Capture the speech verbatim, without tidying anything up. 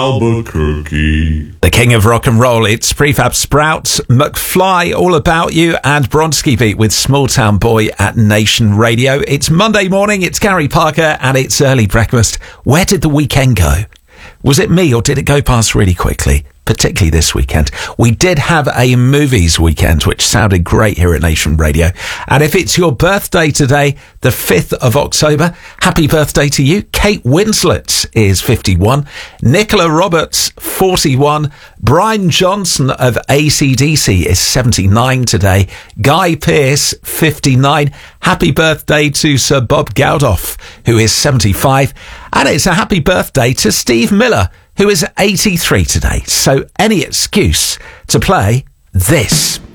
Albuquerque. The king of rock and roll, it's Prefab Sprout, McFly, All About You, and Bronski Beat with Small Town Boy at Nation Radio. It's Monday morning, it's Gary Parker, and it's early breakfast. Where did the weekend go? Was it me, or did it go past really quickly? Particularly this weekend. We did have a movies weekend, which sounded great here at Nation Radio. And if it's your birthday today, the fifth of October, happy birthday to you. Kate Winslet is fifty-one. Nicola Roberts, forty-one. Brian Johnson of A C D C is seventy-nine today. Guy Pearce, fifty-nine. Happy birthday to Sir Bob Geldof, who is seventy-five. And it's a happy birthday to Steve Miller, who is eighty-three today. So any excuse to play this.